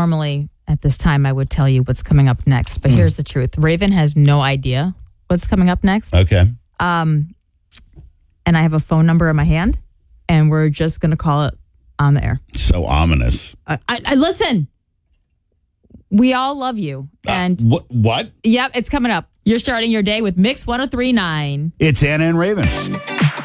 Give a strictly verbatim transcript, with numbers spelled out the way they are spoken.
normally at this time I would tell you what's coming up next, but mm. here's the truth. Raven has no idea what's coming up next. Okay. Um, and I have a phone number in my hand, and we're just going to call it on the air. So ominous. I, I, I listen. We all love you. And uh, wh- what? Yep, it's coming up. You're starting your day with Mix one oh three point nine. It's Anna and Raven.